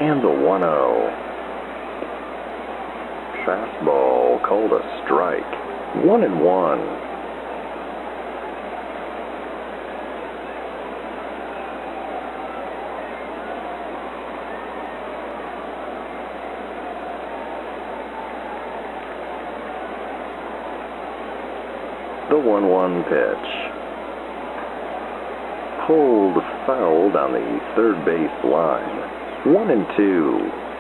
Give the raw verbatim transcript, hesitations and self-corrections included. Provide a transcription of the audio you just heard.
And the one oh. Fastball called a strike. One and one. The one one pitch. Pulled foul down the third base line. One and two.